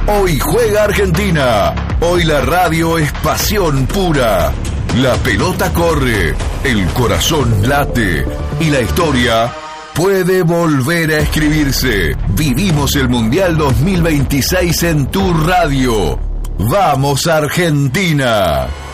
Hoy juega Argentina. Hoy la radio es pasión pura. La pelota corre, el corazón late y la historia puede volver a escribirse. Vivimos el Mundial 2026 en tu radio. ¡Vamos Argentina!